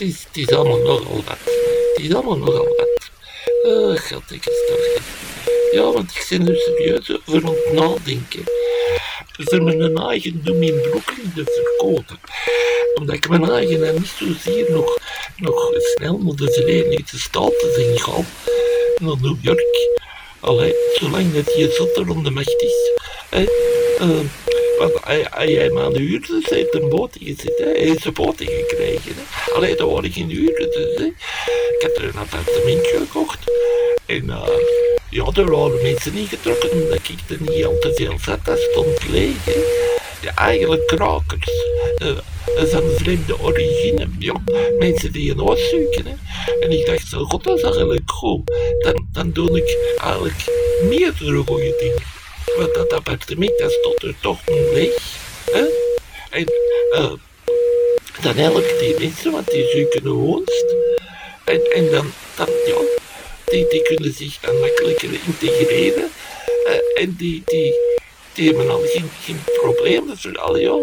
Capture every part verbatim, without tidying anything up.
is, het is allemaal nogal wat. Het is allemaal nogal wat. Oh, god, ik is toch. Ja, want ik ben er serieus over aan het nadenken. Voor mijn eigen doem in Brooklyn te verkopen. Omdat ik mijn eigen en niet zozeer nog, nog snel naar de Verenigde Staten zijn gaan. Naar New York. Allee, zolang dat je zotter om de macht is. Hè. Uh, want hij, hij, hij maar de huurders heeft een boot gezet, hè. Hij heeft een boot gekregen. Hè. Allee, dat waren geen huurders, hè. Ik heb er een appartementje gekocht. En uh, ja, er waren mensen ingetrokken omdat ik er niet al te veel zat. Dat stond leeg, hè. Ja, eigenlijk krakers. Uh, van vreemde origine. Ja, mensen die een huis zoeken. Hè. En ik dacht zo, god, dat is eigenlijk goed. Dan, dan doe ik eigenlijk meerdere goede dingen. Want dat appartement, dat stond er toch niet leeg. Hè? En uh, dan help ik die mensen, want die zoeken een woonst. En, en dan, dan ja, die, die kunnen zich dan makkelijker integreren. Uh, en die, die, die hebben al geen, geen problemen. Voor, al, ja,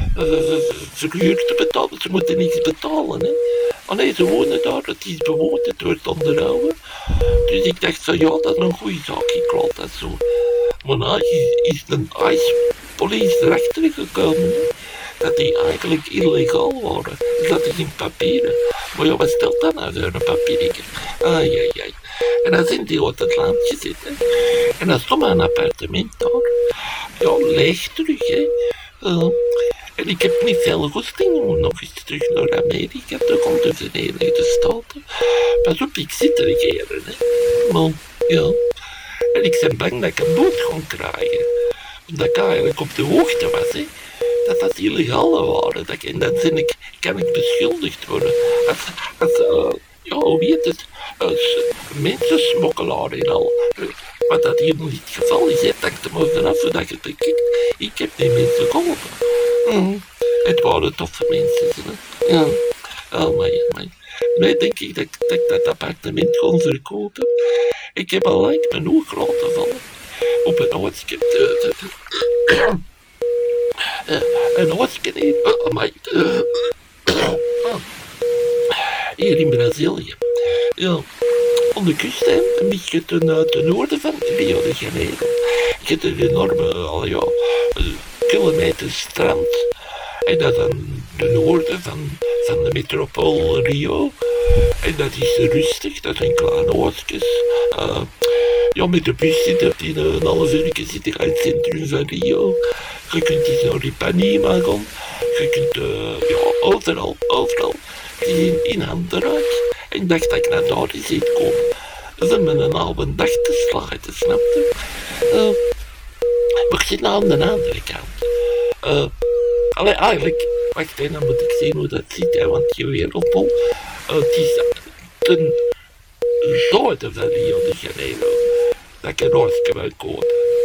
verhuur te betalen, ze moeten niets betalen. Hè. Oh nee, ze wonen daar, het is bewoond, het wordt onderhouden. Dus ik dacht zo, ja, dat is een goede zaak, ik laat dat zo. Maar nou is, is een ijspolice erachter gekomen, hè, dat die eigenlijk illegaal waren. Ze hadden geen papieren. Maar ja, wat stelt dat nou voor een papiertje? Ai, ai, ai. En dan zijn die uit het landje zitten. En dan stond mijn appartement daar. Ja, leeg terug, hè. Uh, en ik heb niet veel goesting om nog eens terug naar Amerika te gaan, de Verenigde Staten. Pas op, ik zit er geren, hè. Maar, ja. En ik ben bang dat ik een boot ga krijgen. Omdat ik eigenlijk op de hoogte was, hè. Dat dat illegale waren. Dat ik, en dan ben ik, kan ik beschuldigd worden. Als, als uh, ja, hoe heet het? Als mensensmokkelaar en al. Wat dat hier niet het geval is, hè. Dank er maar vanaf dat je het bekijkt. Ik heb die mensen geholpen. Mm. Het waren toffe mensen, hè. Ja. Oh, my, my. Nu denk ik dat, dat ik dat appartement kon verkopen. Ik heb al lang mijn oog laten vallen. Op een oudje. Uh, uh, een oudje hier. Oh, my. Uh, uh, hier in Brazilië. Ja. Aan de kust, hè, een beetje ten, uh, ten noorden van Rio de Janeiro. Ik heb een enorme, al ja, kilometer strand. En dat aan de noorden van, van de metropool Rio. En dat is rustig, dat zijn kleine oortjes. Uh, ja, met de bus zit je in een half uur zit je in het centrum van Rio. Je kunt eens naar Ipanema gaan. Je kunt, uh, ja, overal, overal. In, in handbereik. En ik dacht dat ik naar daar eens zou komen. Voor me een halve dag te sluiten, snap je? Uh, maar ik zit nou aan de andere kant. Uh, allee, eigenlijk, wacht even, dan moet ik zien hoe dat zit, hè, want je wereldbol. Uh, het is ten zuiden van Rio de Janeiro dat ik een huisje wil kopen.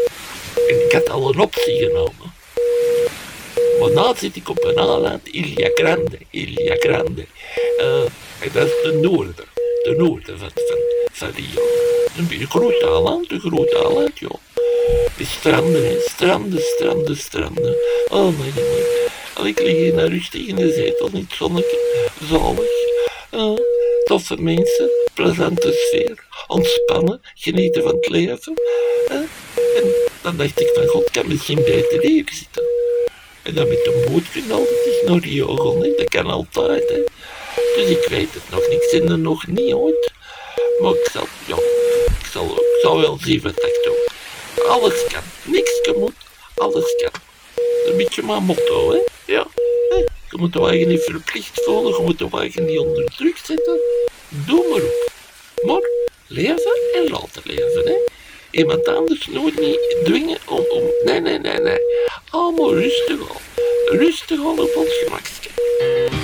En ik had al een optie genomen. Maar nu zit ik op een eiland, Ilha Grande, Ilha Grande. Uh, en dat is de noorden, de noorden van, van, van Rio. Een groot eiland, een groot eiland, ja. De stranden, hè. stranden, stranden, stranden. Oh my god. Al ik lig hier naar rustig in de zetel, niet zonnetje, zalig. Uh, toffe mensen, plezante sfeer, ontspannen, genieten van het leven. Uh, en dan dacht ik van, god, ik kan misschien beter hier zitten. En dan met een boot kunnen altijd eens naar Rio gaan, hè. Dat kan altijd, hè. Dus ik weet het nog niet, ik zit er nog niet ooit. Maar ik zal, ja, ik zal, ik zal wel zien wat ik doe. Alles kan, niks moet, alles kan. Een beetje mijn motto, hè. Ja, hè. Je moet de wagen niet verplicht voelen, je moet de wagen niet onder druk zetten. Doe maar op. Maar leven en laten leven, hè. Iemand anders nooit niet dwingen om, om... Nee, nee, nee, nee. Allemaal rustig al. Rustig al op ons gemakje.